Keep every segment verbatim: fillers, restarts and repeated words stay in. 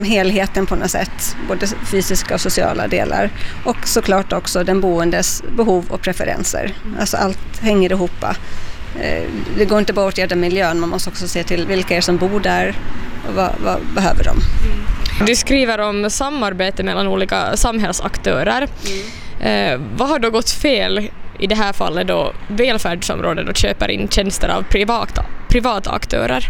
helheten på något sätt, både fysiska och sociala delar. Och såklart också den boendes behov och preferenser. Alltså allt hänger ihop. Det går inte bara att åtgärda miljön, man måste också se till vilka är som bor där och vad, vad behöver de. Du skriver om samarbete mellan olika samhällsaktörer. Mm. Eh, vad har då gått fel i det här fallet då välfärdsområdet och köper in tjänster av privata, privata aktörer?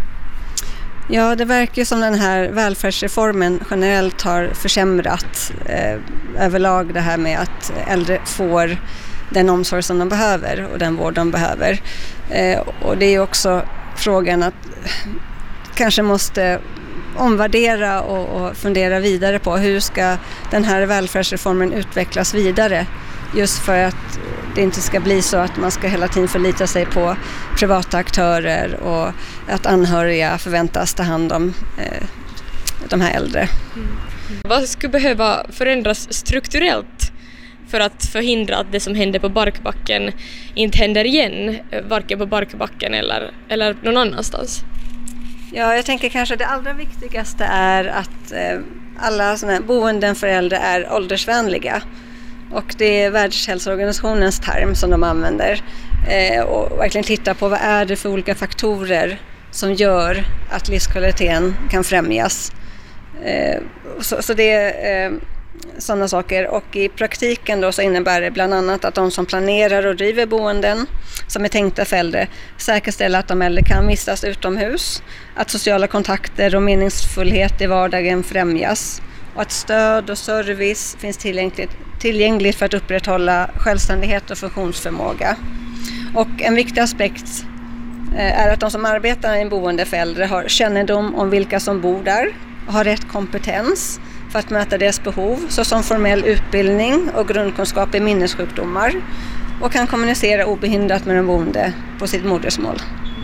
Ja, det verkar som den här välfärdsreformen generellt har försämrat eh, överlag det här med att äldre får den omsorg som de behöver och den vård de behöver. Eh, och det är också frågan att kanske måste omvärdera och, och fundera vidare på hur ska den här välfärdsreformen utvecklas vidare, just för att det inte ska bli så att man ska hela tiden förlita sig på privata aktörer och att anhöriga förväntas ta hand om eh, de här äldre. Mm. Vad skulle behöva förändras strukturellt för att förhindra att det som hände på Barkbacken inte händer igen, varken på Barkbacken eller, eller någon annanstans? Ja, jag tänker kanske det allra viktigaste är att eh, alla såna här boenden för äldre är åldersvänliga. Och det är Världshälsoorganisationens term som de använder. Eh, och verkligen titta på vad är det för olika faktorer som gör att livskvaliteten kan främjas. Eh, så, så det är eh, sådana saker. Och i praktiken då så innebär det bland annat att de som planerar och driver boenden som är tänkta för äldre säkerställer att de äldre kan vistas utomhus, att sociala kontakter och meningsfullhet i vardagen främjas och att stöd och service finns tillgängligt, tillgängligt för att upprätthålla självständighet och funktionsförmåga. Och en viktig aspekt är att de som arbetar i en boende för äldre har kännedom om vilka som bor där och har rätt kompetens för att möta deras behov, såsom formell utbildning och grundkunskap i minnessjukdomar, och kan kommunicera obehindrat med de boende på sitt modersmål.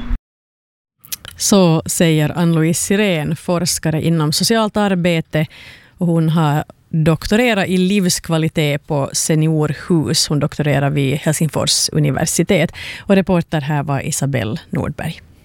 Så säger Ann-Louise Sirén, forskare inom socialt arbete, och hon har doktorerat i livskvalitet på seniorhus. Hon doktorerar vid Helsingfors universitet, och reporter här var Isabelle Nordberg.